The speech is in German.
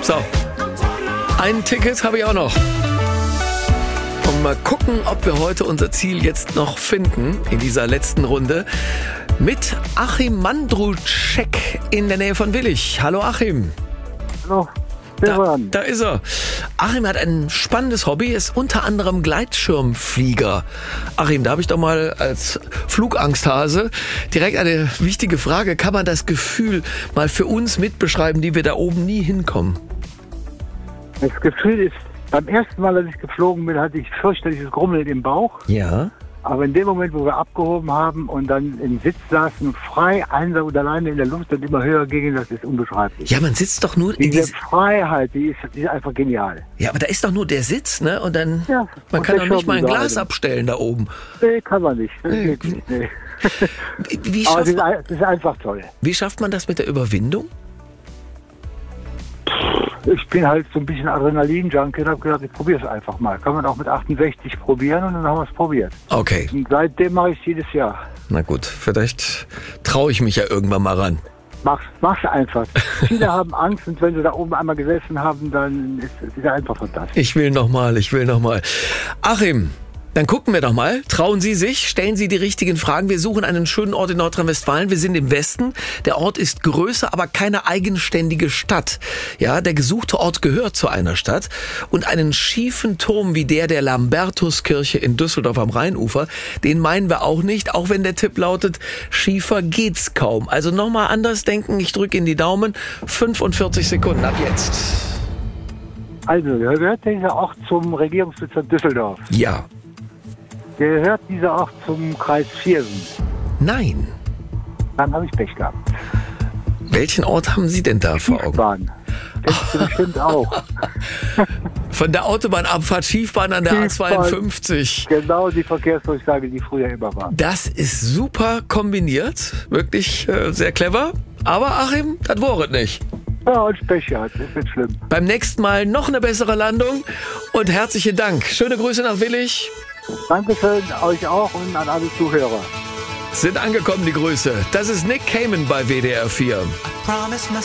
So, ein Ticket habe ich auch noch. Und mal gucken, ob wir heute unser Ziel jetzt noch finden in dieser letzten Runde mit Achim Mandruczek in der Nähe von Willich. Hallo Achim. Hallo. Da ist er. Achim hat ein spannendes Hobby, ist unter anderem Gleitschirmflieger. Achim, da habe ich doch mal als Flugangsthase direkt eine wichtige Frage. Kann man das Gefühl mal für uns mitbeschreiben, die wir da oben nie hinkommen? Das Gefühl ist, beim ersten Mal, als ich geflogen bin, hatte ich fürchterliches Grummeln im Bauch. Ja. Aber in dem Moment, wo wir abgehoben haben und dann im Sitz saßen, frei, einsam und alleine in der Luft und immer höher gingen, das ist unbeschreiblich. Ja, man sitzt doch nur in Diese Freiheit, die ist einfach genial. Ja, aber da ist doch nur der Sitz, ne? Und dann, Ja, man und kann der doch nicht mal ein Glas Schirmseite. abstellen da oben. Nee, kann man nicht. Das Nee. geht nicht. Nee. Wie Aber schafft, das ist einfach toll. wie schafft man das mit der Überwindung? Ich bin halt so ein bisschen Adrenalin-Junkie und habe gedacht, ich probiere es einfach mal. Kann man auch mit 68 probieren und dann haben wir es probiert. Okay, Und seitdem mache ich es jedes Jahr. na gut, vielleicht traue ich mich ja irgendwann mal ran. Mach's einfach. Viele haben Angst und wenn sie da oben einmal gesessen haben, dann ist es einfach fantastisch. Ich will noch mal. Achim, dann gucken wir doch mal. Trauen Sie sich, stellen Sie die richtigen Fragen. Wir suchen einen schönen Ort in Nordrhein-Westfalen. Wir sind im Westen. Der Ort ist größer, aber keine eigenständige Stadt. Ja, der gesuchte Ort gehört zu einer Stadt. Und einen schiefen Turm wie der Lambertuskirche in Düsseldorf am Rheinufer, den meinen wir auch nicht, auch wenn der Tipp lautet, schiefer geht's kaum. Also nochmal anders denken. Ich drücke Ihnen die Daumen. 45 Sekunden ab jetzt. Also, gehört dieser Ort zum Regierungsbezirk Düsseldorf? Ja. Gehört dieser Ort zum Kreis Viersen? Nein. Dann habe ich Pech gehabt. Welchen Ort haben Sie denn da vor Augen? Schiefbahn. Kennst du bestimmt auch. Von der Autobahnabfahrt Schiefbahn an der Schiefbahn. A52. Genau die Verkehrsdurchsage, die früher immer war. Das ist super kombiniert. Wirklich sehr clever. Aber Achim, das war es nicht. Ja, und Pech gehabt. Das ist nicht schlimm. Beim nächsten Mal noch eine bessere Landung. Und herzlichen Dank. Schöne Grüße nach Willich. Dankeschön, euch auch und an alle Zuhörer. Sind angekommen, die Grüße. Das ist Nick Kamen bei WDR 4.